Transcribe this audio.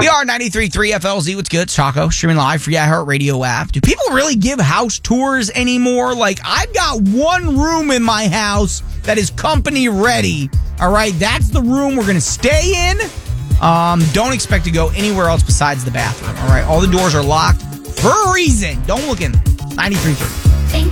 We are 93.3 FLZ. What's good? It's Taco, streaming live for iHeartRadio app. Do people really give house tours anymore? Like, I've got one room in my house that is company ready. All right, that's the room we're going to stay in. Don't expect to go anywhere else besides the bathroom. All right, all the doors are locked for a reason. Don't look in. 93.3.